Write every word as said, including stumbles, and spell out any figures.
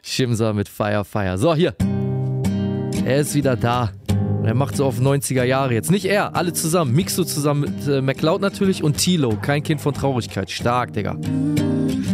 Shimza mit Fire, Fire. So, hier. Er ist wieder da. Und er macht so auf neunziger Jahre jetzt. Nicht er, alle zusammen. Mixo zusammen mit äh, McCloud natürlich und Tilo. Kein Kind von Traurigkeit. Stark, Digga.